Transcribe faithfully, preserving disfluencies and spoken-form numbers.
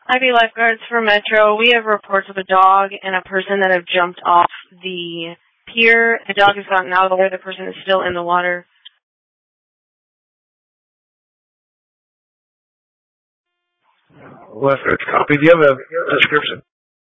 Ivy Lifeguards for Metro. We have reports of a dog and a person that have jumped off the pier. The dog has gotten out of the water. The person is still in the water. Lifeguards copy. Do you have a description?